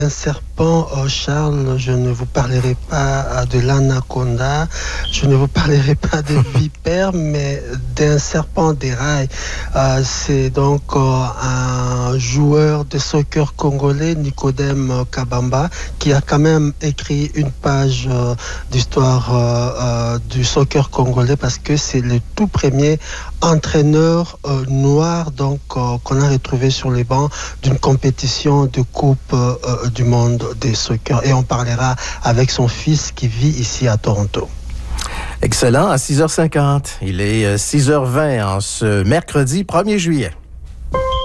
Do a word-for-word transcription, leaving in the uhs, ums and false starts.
Un serpent, oh Charles, je ne vous parlerai pas de l'anaconda, je ne vous parlerai pas de vipère, mais d'un serpent des rails. Euh, c'est donc euh, un joueur de soccer congolais, Nicodème Kabamba, qui a quand même écrit une page euh, d'histoire euh, euh, du soccer congolais parce que c'est le tout premier entraîneur euh, noir donc euh, qu'on a retrouvé sur les bancs d'une compétition de coupe euh, du monde des soccer. Et on parlera avec son fils qui vit ici à Toronto. Excellent, à six heures cinquante. Il est six heures vingt en ce mercredi premier juillet.